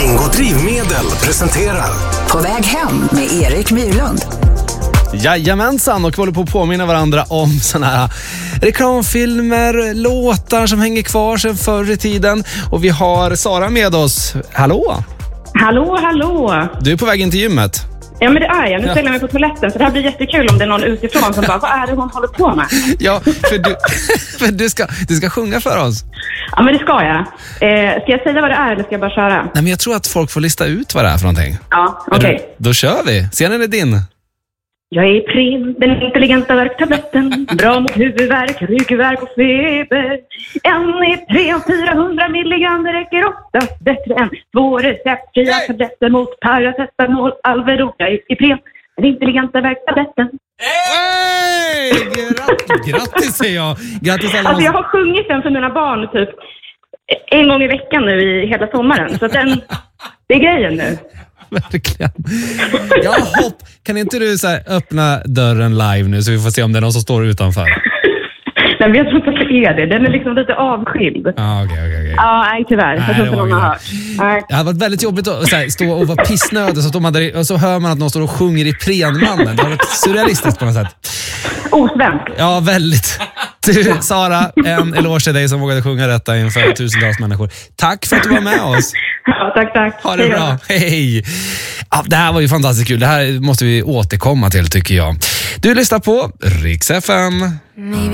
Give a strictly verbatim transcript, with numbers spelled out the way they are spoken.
Bingo Drivmedel presenterar På väg hem med Erik Myrlund. Jajamensan, och vi håller på att påminna varandra om såna här reklamfilmer, låtar som hänger kvar sedan förr i tiden. Och vi har Sara med oss. Hallå! Hallå, hallå! Du är på väg in till gymmet. Ja, men det är jag. Nu ställer jag mig på toaletten, så det här blir jättekul om det är någon utifrån som bara, vad är det hon håller på med? Ja, för du, för du, ska, du ska sjunga för oss. Ja, men det ska jag. Eh, ska jag säga vad det är eller ska jag bara köra? Nej, men jag tror att folk får lista ut vad det är för någonting. Ja, okej. Okay. Då kör vi. Scenen är din. Jag är Ipren, den intelligenta värktabletten. Bra mot huvudvärk, ryggvärk och feber. En Ipren, fyrahundra milligram, det räcker oftast bättre än två receptfria hey! tabletter mot paracetamol, Alvedon. Jag är Ipren, den intelligenta värktabletten. Hey! Grattis, grattis säger jag. Grattis alla. Alltså jag har sjungit den för mina barn typ en gång i veckan nu i hela sommaren. Så att den, det är grejen nu. Verkligen. Jag hopp. Kan inte du så här öppna dörren live nu så vi får se om det är någon som står utanför? Nej, men jag tror inte att det är det. Den är liksom lite avskild. Ah, okej, okej, okej. Ja, nej, tyvärr. Nej, jag tror inte någon har hört. Nej. Det hade varit väldigt jobbigt att så här, stå och vara pissnödig så att man där, och så hör man att någon står och sjunger i Prenmannen. Det har varit surrealistiskt på något sätt. Osvenskt. Ja, väldigt. Du, Sara, en eloge till dig som vågade sjunga detta inför tusentals människor. Tack för att du var med oss. Ja, tack, tack. Ha det bra. Hej. Ja, det här var ju fantastiskt kul. Det här måste vi återkomma till, tycker jag. Du lyssnar på Riks F M.